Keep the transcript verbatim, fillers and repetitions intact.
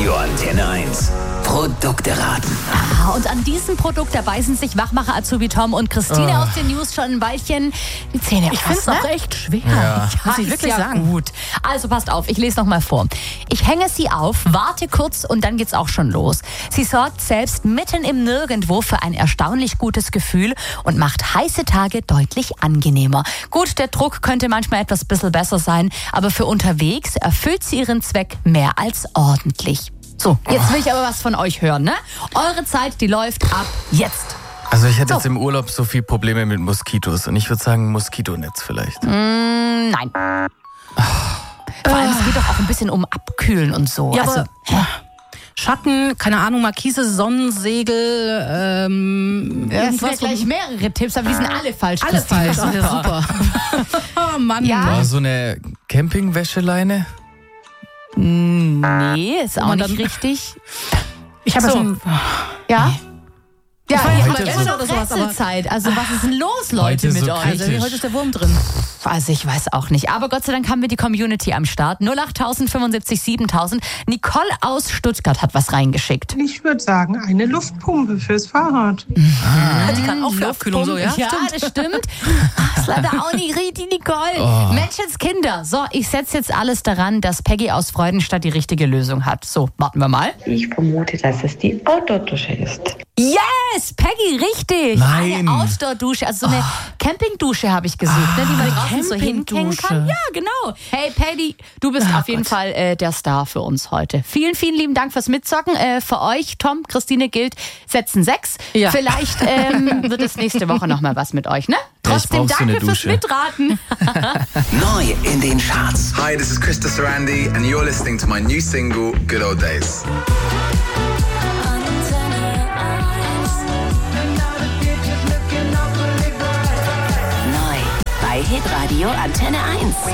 Radio Antenne eins. Produkte raten. Ah, und an diesem Produkt, da beißen sich Wachmacher Azubi Tom und Christine oh. aus den News schon ein Weilchen die Zähne aus. Ich finde es auch echt schwer. Ja. Muss ich wirklich ja sagen. Gut. Also passt auf, ich lese noch mal vor. Ich hänge sie auf, warte kurz und dann geht's auch schon los. Sie sorgt selbst mitten im Nirgendwo für ein erstaunlich gutes Gefühl und macht heiße Tage deutlich angenehmer. Gut, der Druck könnte manchmal etwas bisschen besser sein, aber für unterwegs erfüllt sie ihren Zweck mehr als ordentlich. So, jetzt will ich aber was von euch hören, ne? Eure Zeit, die läuft ab jetzt. Also ich hätte So. jetzt im Urlaub so viel Probleme mit Moskitos und ich würde sagen Moskitonetz vielleicht. Mm, nein. Vor allem, es geht doch auch ein bisschen um Abkühlen und so. Ja, also, aber Schatten, keine Ahnung, Markise, Sonnensegel, ähm, das irgendwas. sind gleich mehrere Tipps, aber die sind alle falsch. Alle Christine. falsch, ja, super. Oh Mann. Ja. War so eine Campingwäscheleine? Nee, ist auch Man nicht dann- richtig. Ich habe So. ja schon... Ja? Ja, war ja ja, heute aber jetzt so noch oder sowas, aber- Rätselzeit. Also was ist denn los, Leute, Heute mit so euch? kritisch. Also, heute ist der Wurm drin. Also ich weiß auch nicht. Aber Gott sei Dank haben wir die Community am Start. null acht fünfundsiebzig siebentausend. Nicole aus Stuttgart hat was reingeschickt. Ich würde sagen, eine Luftpumpe fürs Fahrrad. Die kann auch für Abkühlung so, ja? Ja, das stimmt. Das ist leider auch nicht richtig, Nicole. Oh. Menschenskinder. So, ich setze jetzt alles daran, dass Peggy aus Freudenstadt die richtige Lösung hat. So, warten wir mal. Ich vermute, dass es die Outdoor-Dusche ist. Yes, Peggy, richtig. Nein. Eine Outdoor-Dusche, also so eine Campingdusche habe ich gesucht, ne, die man draußen so hinhängen Campingdusche. kann. Ja, genau. Hey, Peggy, du bist auf jeden Fall äh, der Star für uns heute. Vielen, vielen lieben Dank fürs Mitzocken. Äh, für euch, Tom, Christine gilt, setzen sechs. Ja. Vielleicht ähm, wird es nächste Woche noch mal was mit euch, ne? Trotzdem brauch so eine danke fürs Dusche. Mitraten. Neu in den Charts. Hi, this is Krista Sarandi, and you're listening to my new single, Good Old Days. Neu bei Hitradio Antenne eins.